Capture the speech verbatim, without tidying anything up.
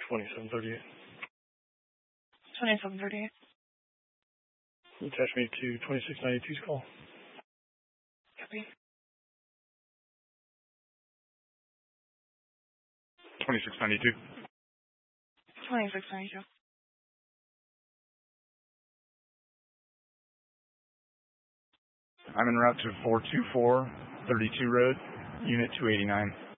twenty-seven thirty-eight. twenty-seven thirty-eight. Attach me to twenty-six ninety-two's call. Copy. twenty-six ninety-two. twenty-six ninety-two. I'm en route to four two four thirty-two Road, Unit two eighty-nine.